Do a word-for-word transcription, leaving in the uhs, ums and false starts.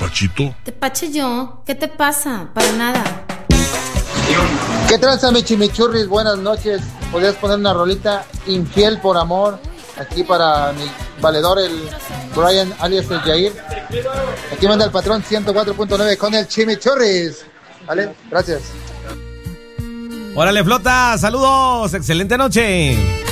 ¿Pachito? Te pache yo. ¿Qué te pasa? Para nada. ¿Qué tranza, mi chimichurris? Buenas noches. ¿Podrías poner una rolita? Infiel por amor. Aquí para mi valedor, el Brian, alias el Jair. Aquí manda el patrón ciento cuatro punto nueve con el chimichurris. ¿Vale? Gracias. Órale, flota. Saludos. Excelente noche.